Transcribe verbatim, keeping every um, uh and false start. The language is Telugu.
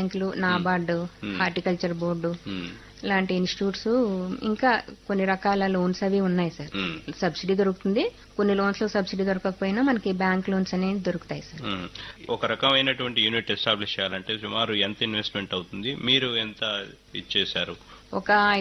బ్యాంకులు, నాబార్డు, హార్టికల్చర్ బోర్డు లాంటి ఇన్స్టిట్యూట్స్, ఇంకా కొన్ని రకాల లోన్స్ అవి ఉన్నాయి సార్. సబ్సిడీ దొరుకుతుంది. కొన్ని లోన్స్ లో సబ్సిడీ దొరకకపోయినా మనకి బ్యాంక్ లోన్స్ అనేవి దొరుకుతాయి సార్. ఒక రకమైనటువంటి యూనిట్ ఎస్టాబ్లిష్ చేయాలంటే సుమారు ఎంత ఇన్వెస్ట్మెంట్ అవుతుంది? మీరు ఎంత ఇచ్చేశారు? ఒక